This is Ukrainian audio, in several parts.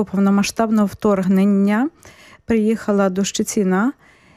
початку повномасштабного вторгнення приїхала до Щеціна.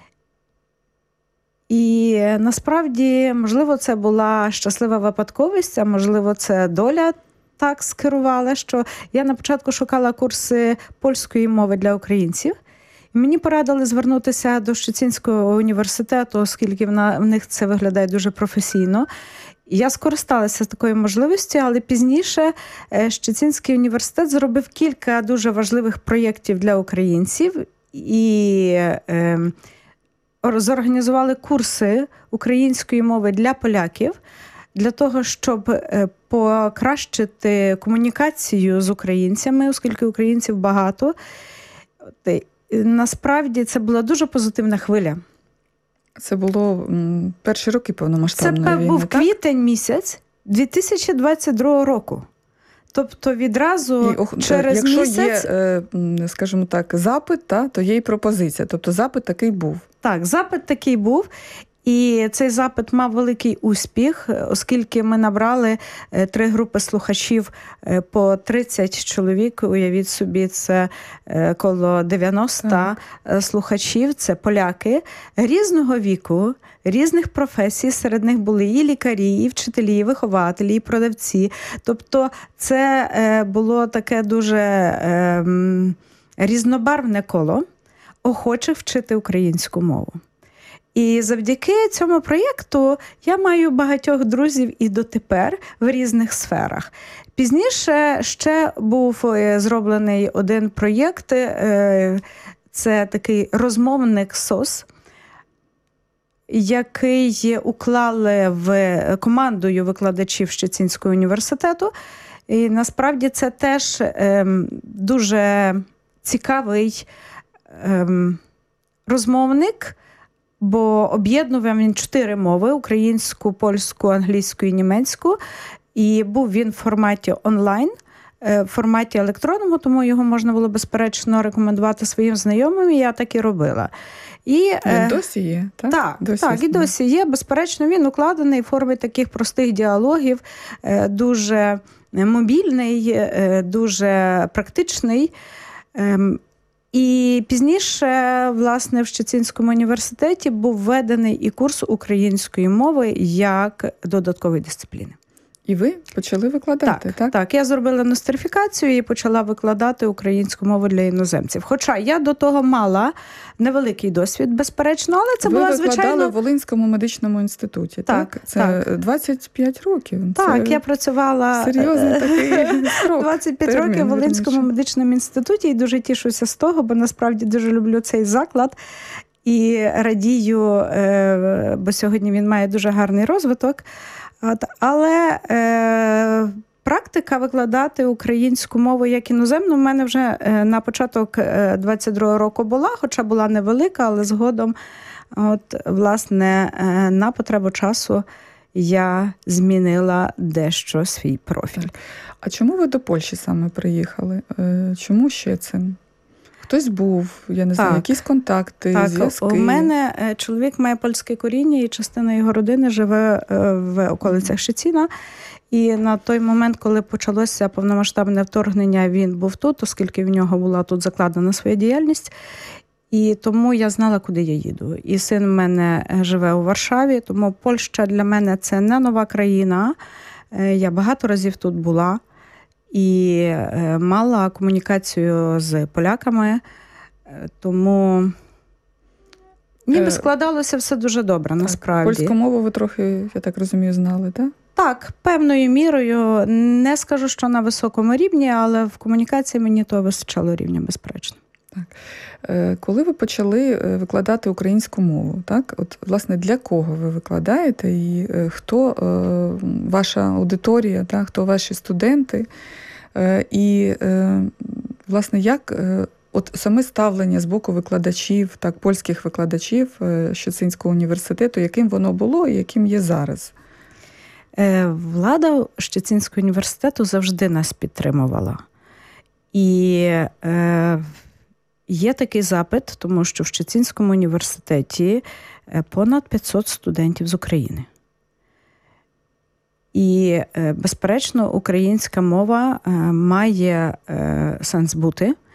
І насправді, можливо, це була щаслива випадковість, а можливо, це доля так скерувала, що я на початку шукала курси польської мови для українців. І мені порадили звернутися до Щецінського університету, оскільки в них це виглядає дуже професійно. Я скористалася такою можливістю, але пізніше Щецінський університет зробив кілька дуже важливих проєктів для українців і зорганізували курси української мови для поляків, для того, щоб покращити комунікацію з українцями, оскільки українців багато. Насправді це була дуже позитивна хвиля. Це було перші роки повномасштабної війни, Це був квітень місяць 2022 року. Тобто відразу через місяць... Якщо є, скажімо так, запит, то є і пропозиція. Тобто запит такий був. Так, запит такий був. І цей запит мав великий успіх, оскільки ми набрали 3 групи слухачів по 30 чоловік. Уявіть собі, це коло 90 слухачів, це поляки різного віку, різних професій. Серед них були і лікарі, і вчителі, і вихователі, і продавці. Тобто це було таке дуже різнобарвне коло охочих вчити українську мову. І завдяки цьому проєкту я маю багатьох друзів і дотепер в різних сферах. Пізніше ще був зроблений один проєкт, це такий розмовник СОС, який уклали в командою викладачів Щецінського університету. І насправді це теж дуже цікавий розмовник, бо об'єднував він 4 мови – українську, польську, англійську і німецьку. І був він в форматі онлайн, в форматі електронному, тому його можна було, безперечно, рекомендувати своїм знайомим, і я так і робила. І досі є, так? Так, і досі є. Безперечно, він укладений в формі таких простих діалогів, дуже мобільний, дуже практичний. І пізніше, власне, в Щецінському університеті був введений і курс української мови як додаткової дисципліни. І ви почали викладати, так? Так, я зробила нострифікацію і почала викладати українську мову для іноземців. Хоча я до того мала невеликий досвід, безперечно, але це була, звичайно... Ви викладали в Волинському медичному інституті, так? Це 25 років. Так, я працювала серйозний такий срок. 25 років в Волинському медичному інституті і дуже тішуся з того, бо насправді дуже люблю цей заклад. І радію, бо сьогодні він має дуже гарний розвиток. Але практика викладати українську мову як іноземну в мене вже на початок 22-го року була, хоча була невелика, але згодом, власне, на потребу часу я змінила дещо свій профіль. Так. А чому ви до Польщі саме приїхали? Чому ще це? Хтось був, я не знаю, якісь контакти, зв'язки? У мене чоловік має польське коріння, і частина його родини живе в околицях Щеціна. І на той момент, коли почалося повномасштабне вторгнення, він був тут, оскільки в нього була тут закладена своя діяльність. І тому я знала, куди я їду. І син в мене живе у Варшаві, тому Польща для мене – це не нова країна. Я багато разів тут була. І мала комунікацію з поляками, тому ніби складалося все дуже добре, насправді. Польську мову ви трохи, я так розумію, знали, так? Так, певною мірою. Не скажу, що на високому рівні, але в комунікації мені того вистачало рівня, безперечно. Так. Коли ви почали викладати українську мову, так? От, власне, для кого ви викладаєте і хто ваша аудиторія, так? Хто ваші студенти? І, власне, як от саме ставлення з боку викладачів, так, польських викладачів Щецінського університету, яким воно було і яким є зараз? Влада Щецінського університету завжди нас підтримувала. І є такий запит, тому що в Щецінському університеті понад 500 студентів з України. І, безперечно, українська мова має сенс бути.